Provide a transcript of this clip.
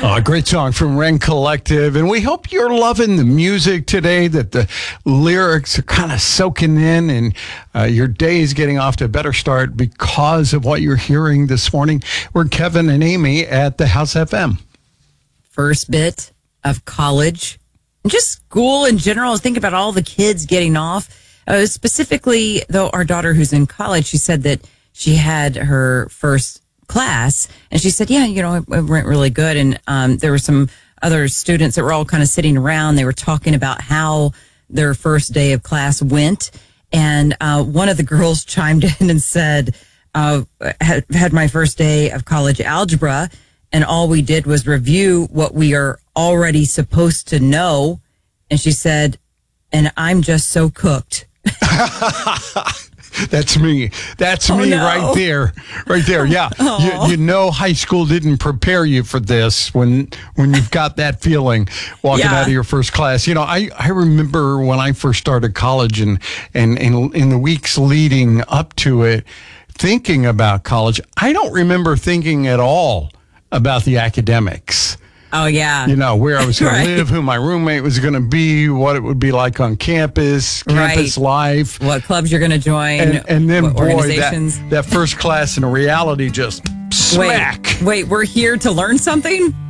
Great song from Ren Collective. And we hope you're loving the music today, that the lyrics are kind of soaking in and your day is getting off to a better start because of what you're hearing this morning. We're Kevin and Amy at the House FM. First bit of college, and just school in general. Think about all the kids getting off. Specifically, though, our daughter who's in college, she said that she had her first class, and she said, yeah, it went really good. And there were some other students that were all kind of sitting around. They were talking about how their first day of class went. And one of the girls chimed in and said, had my first day of college algebra, and all we did was review what we are already supposed to know. And she said, and I'm just so cooked. That's me. That's me no. right there. Right there. Yeah. You know, high school didn't prepare you for this when you've got that feeling walking out of your first class. I remember when I first started college and in the weeks leading up to it, thinking about college, I don't remember thinking at all about the academics. Oh, yeah. Where I was going to live, who my roommate was going to be, what it would be like on campus life. What clubs you're going to join. And then, boy, organizations. that first class in reality just smack. Wait, we're here to learn something?